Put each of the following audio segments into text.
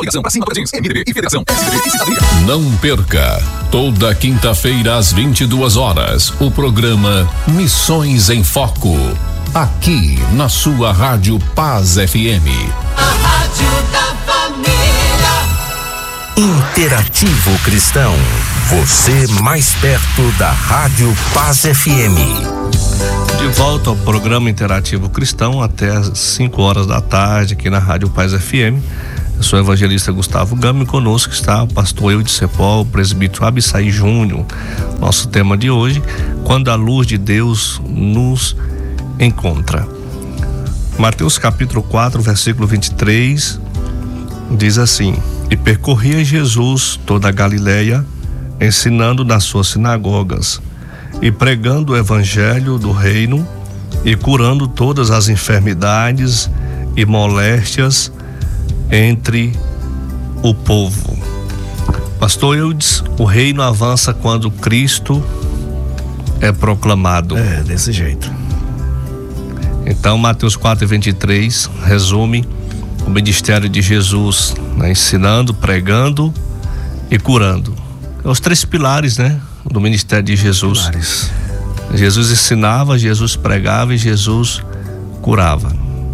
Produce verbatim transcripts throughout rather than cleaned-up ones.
Coligação para cima Tocantins, M D B e Federação, S D B e Cidadania. Não perca, toda quinta-feira às vinte e duas horas, o programa Missões em Foco, aqui na sua Rádio Paz F M. A Rádio da Família. Interativo Cristão, você mais perto da Rádio Paz F M. De volta ao programa Interativo Cristão até às cinco horas da tarde aqui na Rádio Paz F M. Eu sou o evangelista Gustavo Gama e conosco está o pastor Eudes Cepol, o presbítero Abissai Júnior. Nosso tema de hoje, quando a luz de Deus nos encontra. Mateus capítulo quatro, versículo vinte e três, diz assim: E percorria Jesus toda a Galileia, ensinando nas suas sinagogas e pregando o evangelho do reino e curando todas as enfermidades e moléstias entre o povo. Pastor Eudes, o reino avança quando Cristo é proclamado. É, desse jeito. Então, Mateus quatro, vinte e três resume o ministério de Jesus, né? Ensinando, pregando e curando. É os três pilares, né? Do ministério de Jesus. Pilares. Jesus ensinava, Jesus pregava e Jesus curava.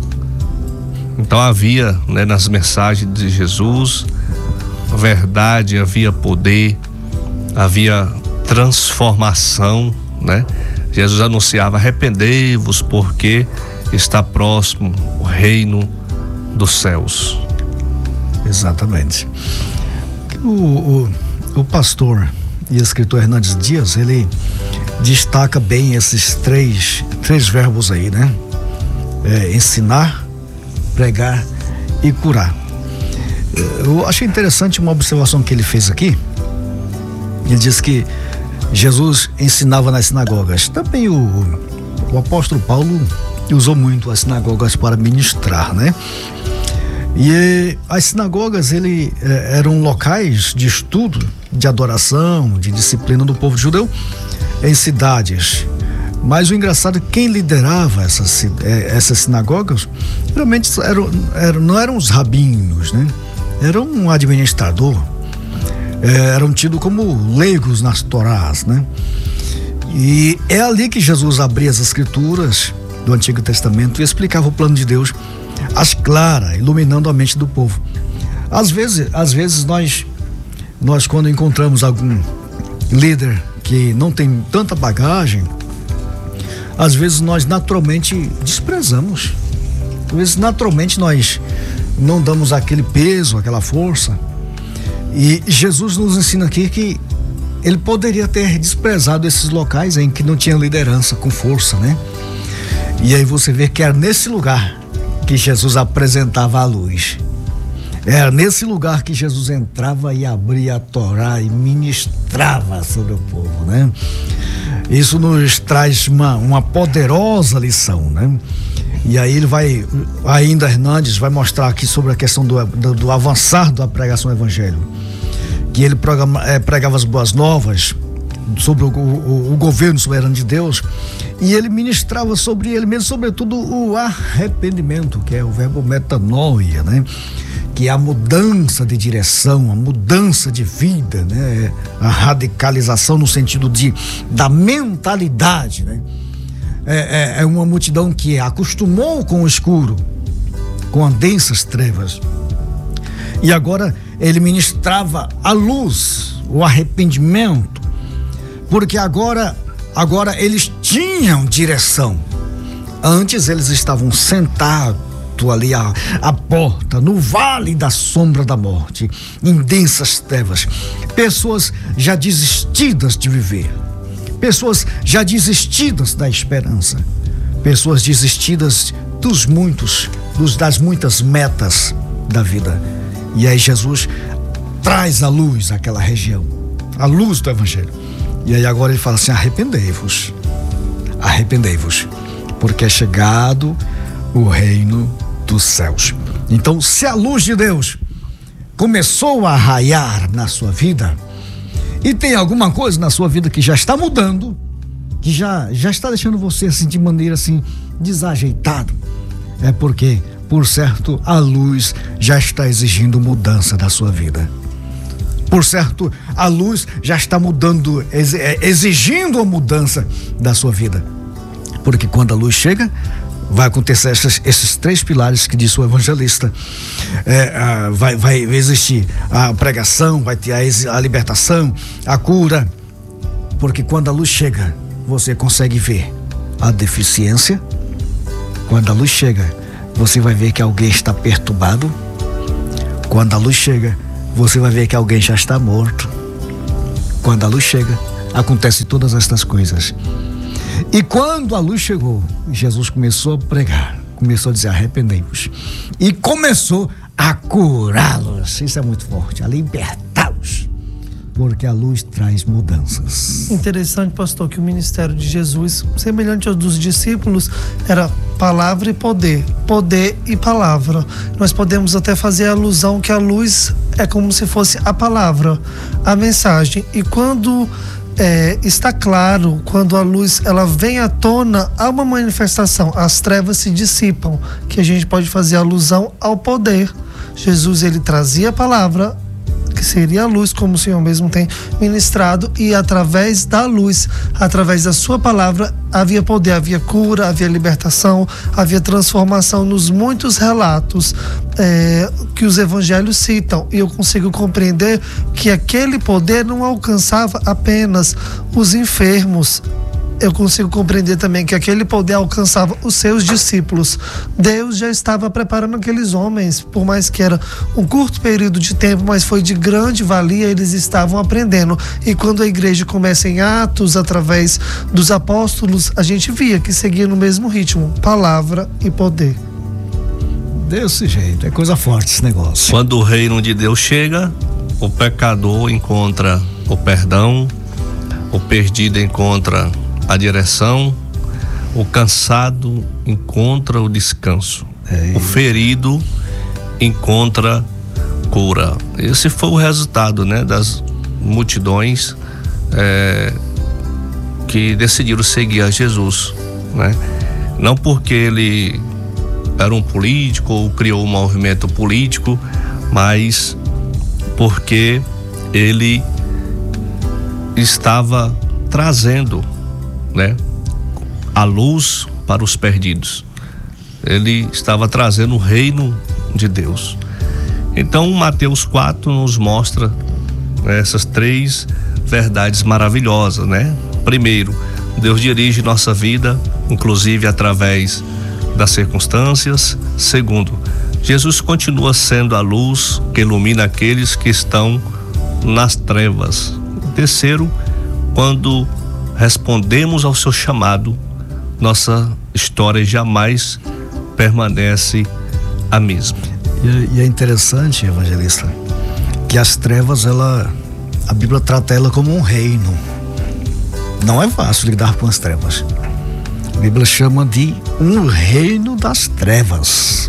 Então havia, né, nas mensagens de Jesus verdade, havia poder, havia transformação, né? Jesus anunciava: arrependei-vos, porque está próximo o reino dos céus. Exatamente. O, o, o pastor e escritor Hernandes Dias, ele destaca bem esses três, três verbos aí, né? É, ensinar, pregar e curar. Eu achei interessante uma observação que ele fez aqui. Ele diz que Jesus ensinava nas sinagogas. Também o, o apóstolo Paulo usou muito as sinagogas para ministrar, né? E as sinagogas, ele, eh, eram locais de estudo, de adoração, de disciplina do povo judeu em cidades. Mas o engraçado é que quem liderava essas, eh, essas sinagogas realmente eram, eram, não eram os rabinos, né? Era um administrador. Eh, eram tidos como leigos nas Torás, né? E é ali que Jesus abria as escrituras do Antigo Testamento e explicava o plano de Deus às claras, iluminando a mente do povo. Às vezes, às vezes nós, nós quando encontramos algum líder que não tem tanta bagagem, às vezes nós naturalmente desprezamos. Às vezes naturalmente nós não damos aquele peso, aquela força. E Jesus nos ensina aqui que ele poderia ter desprezado esses locais em que não tinha liderança com força, né? E aí você vê que era nesse lugar que Jesus apresentava a luz. Era nesse lugar que Jesus entrava e abria a Torá e ministrava sobre o povo, né? Isso nos traz uma, uma poderosa lição, né? E aí ele vai, ainda Hernandes vai mostrar aqui sobre a questão do, do, do avançar da pregação do evangelho, que ele programa, é, pregava as boas novas sobre o, o, o governo soberano de Deus, e ele ministrava sobre ele mesmo, sobretudo o arrependimento, que é o verbo metanoia, né? Que é a mudança de direção, a mudança de vida, né? A radicalização no sentido de, da mentalidade, né? É, é, é uma multidão que acostumou com o escuro, com as densas trevas, e agora ele ministrava a luz, o arrependimento, porque agora, agora eles tinham direção. Antes eles estavam sentados ali à, à porta, no vale da sombra da morte, em densas trevas, pessoas já desistidas de viver, pessoas já desistidas da esperança, pessoas desistidas dos muitos, dos, das muitas metas da vida. E aí Jesus traz a luz àquela região, a luz do evangelho. E aí agora ele fala assim: arrependei-vos, arrependei-vos, porque é chegado o reino dos céus. Então, se a luz de Deus começou a raiar na sua vida, e tem alguma coisa na sua vida que já está mudando, que já, já está deixando você assim de maneira assim desajeitado, é porque por certo, a luz já está exigindo mudança da sua vida. Por certo, a luz já está mudando, exigindo a mudança da sua vida. Porque quando a luz chega, vai acontecer esses, esses três pilares que disse o evangelista. É, a, vai, vai existir a pregação, vai ter a, a libertação, a cura. Porque quando a luz chega, você consegue ver a deficiência. Quando a luz chega, você vai ver que alguém está perturbado. Quando a luz chega, você vai ver que alguém já está morto. Quando a luz chega, acontecem todas estas coisas. E quando a luz chegou, Jesus começou a pregar, começou a dizer: arrependei-vos. E começou a curá-los. Isso é muito forte, a libertá-los. Porque a luz traz mudanças. Interessante, pastor, que o ministério de Jesus, semelhante ao dos discípulos, era palavra e poder, poder e palavra. Nós podemos até fazer a alusão que a luz é como se fosse a palavra, a mensagem. E quando é, está claro, quando a luz ela vem à tona, há uma manifestação, as trevas se dissipam, que a gente pode fazer alusão ao poder. Jesus, ele trazia a palavra, que seria a luz, como o Senhor mesmo tem ministrado, e através da luz, através da sua palavra, havia poder, havia cura, havia libertação, havia transformação nos muitos relatos é, que os evangelhos citam. E eu consigo compreender que aquele poder não alcançava apenas os enfermos. Eu consigo compreender também que aquele poder alcançava os seus discípulos. Deus já estava preparando aqueles homens, por mais que era um curto período de tempo, mas foi de grande valia, eles estavam aprendendo. E quando a igreja começa em Atos, através dos apóstolos, a gente via que seguia no mesmo ritmo, palavra e poder. Desse jeito, é coisa forte esse negócio. Quando o reino de Deus chega, o pecador encontra o perdão, o perdido encontra a direção, o cansado encontra o descanso, é. O ferido encontra cura. Esse foi o resultado, né, das multidões é, que decidiram seguir a Jesus, né? Não porque ele era um político ou criou um movimento político, mas porque ele estava trazendo, né, a luz para os perdidos. Ele estava trazendo o reino de Deus. Então Mateus quatro nos mostra, né, essas três verdades maravilhosas, né? Primeiro, Deus dirige nossa vida, inclusive através das circunstâncias. Segundo, Jesus continua sendo a luz que ilumina aqueles que estão nas trevas. Terceiro, quando respondemos ao seu chamado, nossa história jamais permanece a mesma. E, e é interessante, evangelista, que as trevas, ela, a Bíblia trata ela como um reino. Não é fácil lidar com as trevas. A Bíblia chama de um reino das trevas.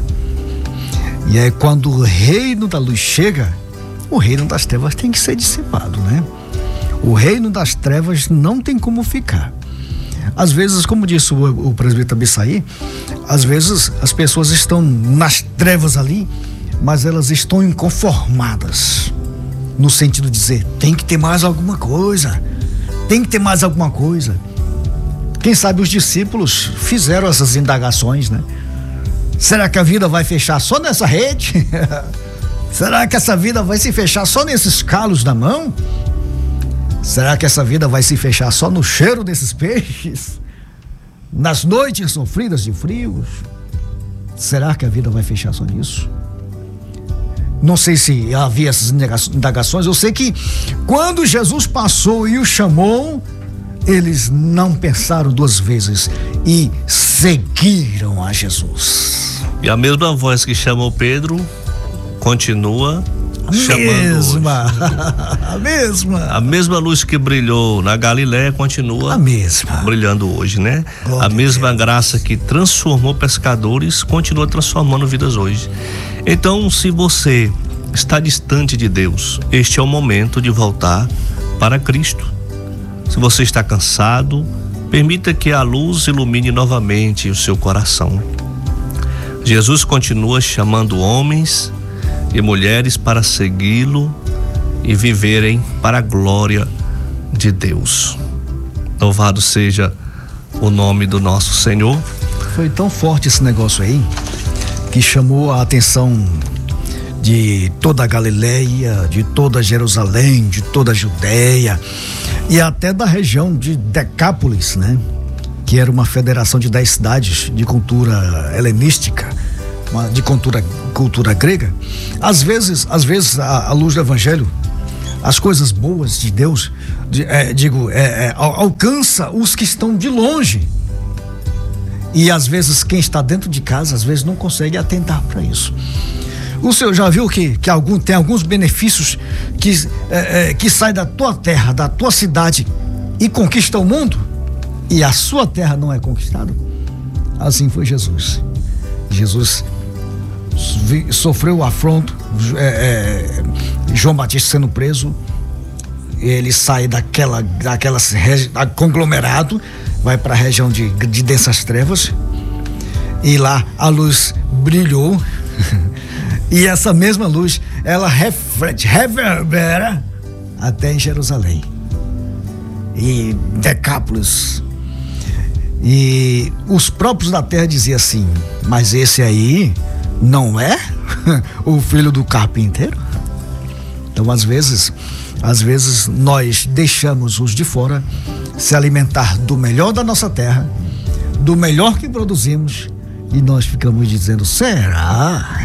E é quando o reino da luz chega, o reino das trevas tem que ser dissipado, né? O reino das trevas não tem como ficar. Às vezes, como disse o, o presbítero Abissaí, às vezes as pessoas estão nas trevas ali, mas elas estão inconformadas, no sentido de dizer, tem que ter mais alguma coisa, tem que ter mais alguma coisa. Quem sabe os discípulos fizeram essas indagações, né? Será que a vida vai fechar só nessa rede? Será que essa vida vai se fechar só nesses calos da mão? Será que essa vida vai se fechar só no cheiro desses peixes? Nas noites sofridas de frios? Será que a vida vai fechar só nisso? Não sei se havia essas indagações. Eu sei que quando Jesus passou e o chamou, eles não pensaram duas vezes e seguiram a Jesus. E a mesma voz que chamou Pedro continua A chamando mesma, hoje. a mesma. A mesma luz que brilhou na Galiléia continua a mesma brilhando hoje, né? Glória a mesma a Deus. Graça que transformou pescadores continua transformando vidas hoje. Então, se você está distante de Deus, este é o momento de voltar para Cristo. Se você está cansado, permita que a luz ilumine novamente o seu coração. Jesus continua chamando homens e mulheres para segui-lo e viverem para a glória de Deus. Louvado seja o nome do nosso Senhor. Foi tão forte esse negócio aí que chamou a atenção de toda a Galileia, de toda Jerusalém, de toda a Judéia e até da região de Decápolis, né? Que era uma federação de dez cidades de cultura helenística, uma, de cultura, cultura grega. Às vezes, às vezes à luz do Evangelho, as coisas boas de Deus, de, é, digo, é, é, alcança os que estão de longe. E às vezes quem está dentro de casa, às vezes não consegue atentar para isso. O senhor já viu que, que algum, tem alguns benefícios que, é, é, que saem da tua terra, da tua cidade e conquista o mundo? E a sua terra não é conquistada? Assim foi Jesus. Jesus sofreu o afronto, é, é, João Batista sendo preso, ele sai daquela, daquela da conglomerado, vai para a região de, de densas trevas, e lá a luz brilhou, e essa mesma luz, ela reflete, reverbera até em Jerusalém e Decápolis. E os próprios da terra diziam assim: mas esse aí não é o filho do carpinteiro? Então às vezes, às vezes nós deixamos os de fora se alimentar do melhor da nossa terra, do melhor que produzimos, e nós ficamos dizendo: será?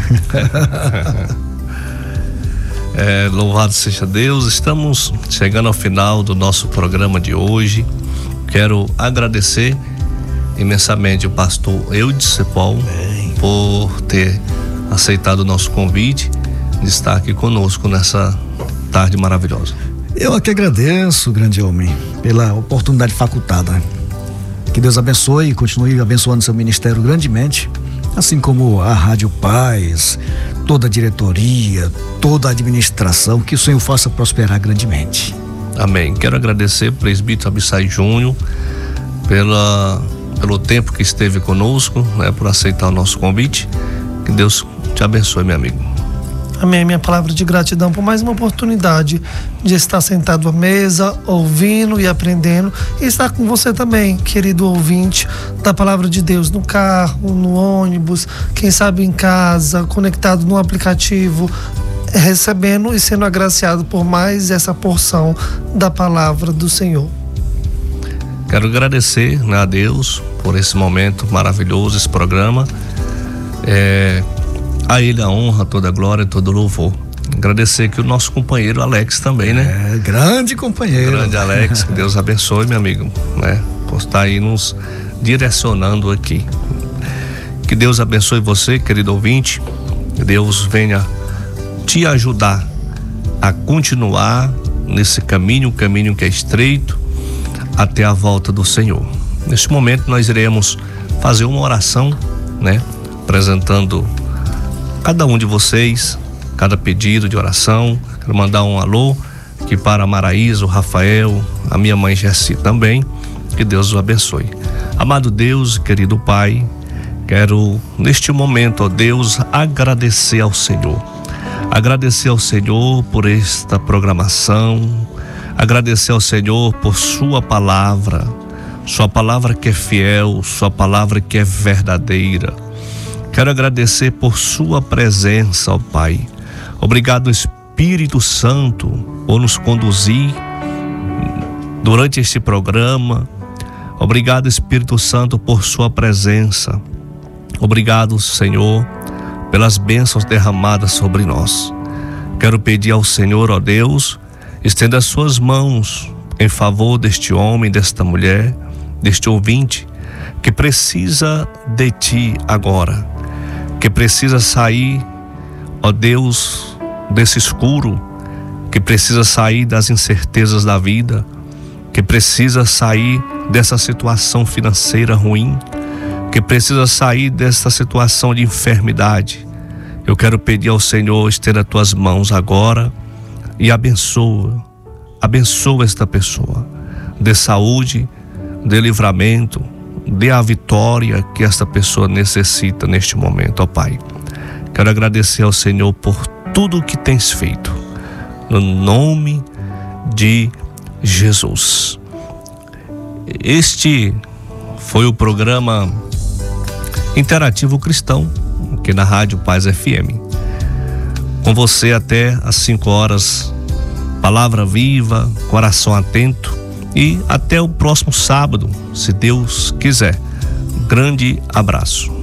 É, louvado seja Deus. Estamos chegando ao final do nosso programa de hoje. Quero agradecer imensamente o pastor Eudes Paulo por ter aceitado o nosso convite de estar aqui conosco nessa tarde maravilhosa. Eu aqui agradeço, grande homem, pela oportunidade facultada. Que Deus abençoe e continue abençoando seu ministério grandemente, assim como a Rádio Paz, toda a diretoria, toda a administração, que o Senhor faça prosperar grandemente. Amém. Quero agradecer ao presbítero Abissai Júnior pela, pelo tempo que esteve conosco, né, por aceitar o nosso convite. Que Deus te abençoe, meu amigo. Amém. Minha palavra de gratidão por mais uma oportunidade de estar sentado à mesa, ouvindo e aprendendo, e estar com você também, querido ouvinte da palavra de Deus, no carro, no ônibus, quem sabe em casa, conectado no aplicativo, recebendo e sendo agraciado por mais essa porção da palavra do Senhor. Quero agradecer, né, a Deus por esse momento maravilhoso, esse programa. É, a Ele a honra, toda a glória, todo o louvor. Agradecer aqui o nosso companheiro Alex também, né? É, grande companheiro. Grande Alex, que Deus abençoe, meu amigo, né? Por estar aí nos direcionando aqui. Que Deus abençoe você, querido ouvinte. Que Deus venha te ajudar a continuar nesse caminho, um caminho que é estreito, até a volta do Senhor. Neste momento nós iremos fazer uma oração, né? Apresentando cada um de vocês, cada pedido de oração. Quero mandar um alô aqui para a Maraísa, o Rafael, a minha mãe Jessi também. Que Deus os abençoe. Amado Deus, querido Pai, quero neste momento, ó Deus, agradecer ao Senhor. Agradecer ao Senhor por esta programação, agradecer ao Senhor por sua palavra, sua palavra que é fiel, sua palavra que é verdadeira. Quero agradecer por sua presença, ó Pai. Obrigado, Espírito Santo, por nos conduzir durante este programa. Obrigado, Espírito Santo, por sua presença. Obrigado, Senhor, pelas bênçãos derramadas sobre nós. Quero pedir ao Senhor, ó Deus, estenda as suas mãos em favor deste homem, desta mulher, deste ouvinte que precisa de Ti agora, que precisa sair, ó Deus, desse escuro, que precisa sair das incertezas da vida, que precisa sair dessa situação financeira ruim, que precisa sair dessa situação de enfermidade. Eu quero pedir ao Senhor, estenda as tuas mãos agora e abençoa, abençoa esta pessoa, dê saúde, dê livramento, dê a vitória que esta pessoa necessita neste momento, ó Pai. Quero agradecer ao Senhor por tudo o que tens feito, no nome de Jesus. Este foi o programa Interativo Cristão, aqui na Rádio Paz F M. Com você até às cinco horas, palavra viva, coração atento, e até o próximo sábado, se Deus quiser. Um grande abraço.